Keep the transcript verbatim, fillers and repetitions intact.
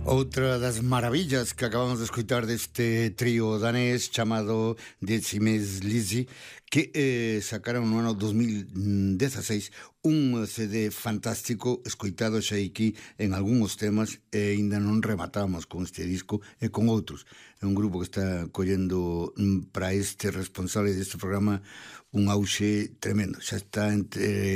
Outra das maravillas que acabamos de escoitar deste trío danés chamado Decimes Lizzy, que eh, sacaron no ano dos mil dieciséis un C D fantástico escoitado xa aquí en algúns temas e ainda non rematamos con este disco e con outros. É un grupo que está collendo para este responsable deste programa un auxe tremendo. Xa está entre